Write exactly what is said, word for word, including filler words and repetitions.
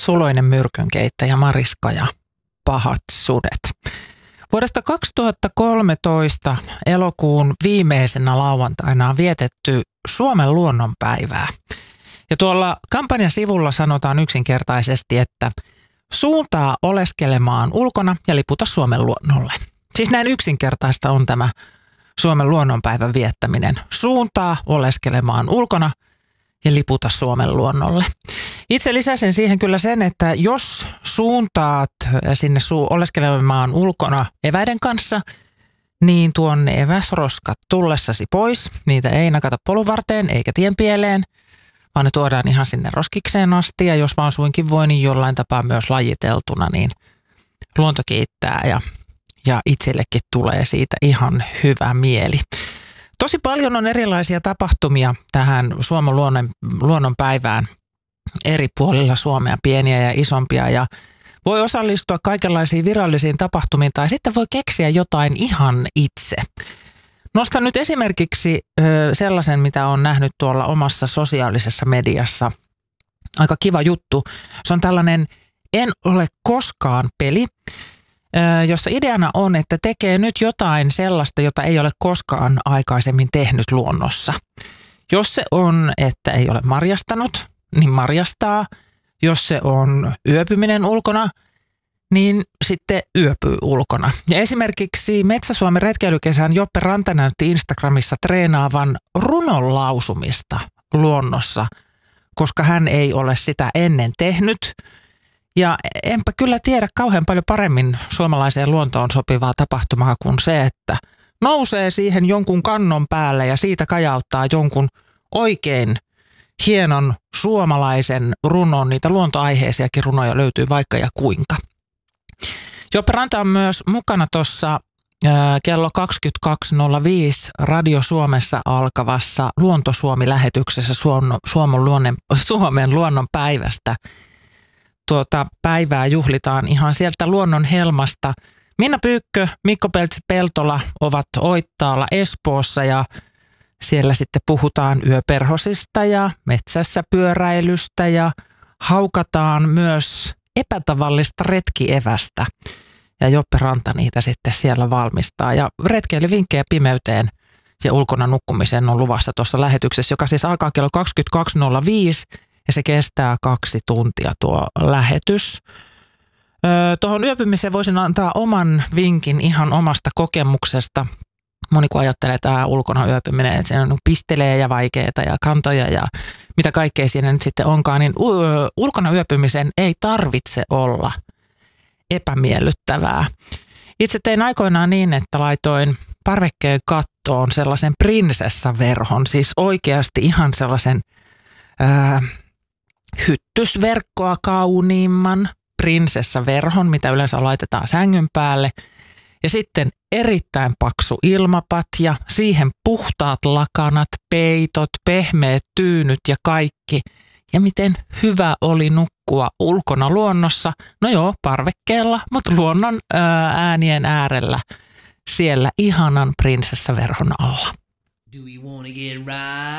suloinen myrkynkeittäjä Mariska ja pahat sudet. Vuodesta kaksituhattakolmetoista elokuun viimeisenä lauantaina on vietetty Suomen luonnonpäivää. Ja tuolla kampanjan sivulla sanotaan yksinkertaisesti, että suuntaa oleskelemaan ulkona ja liputa Suomen luonnolle. Siis näin yksinkertaista on tämä Suomen luonnonpäivän viettäminen. Suuntaa oleskelemaan ulkona ja liputa Suomen luonnolle. Itse lisäsin siihen kyllä sen, että jos suuntaat sinne suu oleskelemaan ulkona eväiden kanssa, niin tuonne eväsroskat tullessasi pois. Niitä ei nakata polunvarteen eikä tienpieleen, vaan ne tuodaan ihan sinne roskikseen asti. Ja jos vaan suinkin voi, niin jollain tapaa myös lajiteltuna, niin luonto kiittää ja, ja itsellekin tulee siitä ihan hyvä mieli. Tosi paljon on erilaisia tapahtumia tähän Suomen luonnon, luonnonpäivään eri puolilla Suomea, pieniä ja isompia, ja voi osallistua kaikenlaisiin virallisiin tapahtumiin tai sitten voi keksiä jotain ihan itse. Nostan nyt esimerkiksi ö, sellaisen, mitä olen nähnyt tuolla omassa sosiaalisessa mediassa. Aika kiva juttu. Se on tällainen En ole koskaan peli, jossa ideana on, että tekee nyt jotain sellaista, jota ei ole koskaan aikaisemmin tehnyt luonnossa. Jos se on, että ei ole marjastanut, niin marjastaa. Jos se on yöpyminen ulkona, niin sitten yöpyy ulkona. Ja esimerkiksi Metsä-Suomen retkeilykesän Joppe Ranta näytti Instagramissa treenaavan runon lausumista luonnossa, koska hän ei ole sitä ennen tehnyt. Ja enpä kyllä tiedä kauhean paljon paremmin suomalaiseen luontoon sopivaa tapahtumaa kuin se, että nousee siihen jonkun kannon päälle ja siitä kajauttaa jonkun oikein hienon suomalaisen runon. Niitä luontoaiheisiakin runoja löytyy vaikka ja kuinka. Joppe Ranta on myös mukana tuossa kello kaksikymmentäkaksi nolla viisi Radio Suomessa alkavassa Luonto Suomi-lähetyksessä Suomen luonnon, Suomen luonnon päivästä. Tuota päivää juhlitaan ihan sieltä luonnon helmasta. Minna Pyykkö, Mikko Peltsi-Peltola ovat Oittaalla Espoossa ja siellä sitten puhutaan yöperhosista ja metsässä pyöräilystä ja haukataan myös epätavallista retkievästä. Ja Joppe Ranta niitä sitten siellä valmistaa. Ja retkeilyvinkkejä pimeyteen ja ulkona nukkumiseen on luvassa tuossa lähetyksessä, joka siis alkaa kello kaksikymmentäkaksi nolla viisi ja se kestää kaksi tuntia tuo lähetys. Öö, tuohon yöpymiseen voisin antaa oman vinkin ihan omasta kokemuksesta. Moni kun ajattelee tämä ulkona yöpyminen, että se on pistelee ja vaikeaa ja kantoja ja mitä kaikkea siinä nyt sitten onkaan, niin ulkona yöpymisen ei tarvitse olla epämiellyttävää. Itse tein aikoinaan niin, että laitoin parvekkeen kattoon sellaisen prinsessaverhon, siis oikeasti ihan sellaisen ää, hyttysverkkoa kauniimman prinsessaverhon, mitä yleensä laitetaan sängyn päälle. Ja sitten erittäin paksu ilmapatja, siihen puhtaat lakanat, peitot, pehmeät tyynyt ja kaikki. Ja miten hyvä oli nukkua ulkona luonnossa, no joo, parvekkeella, mutta luonnon ää, äänien äärellä siellä ihanan prinsessaverhon alla. Do we wanna get right?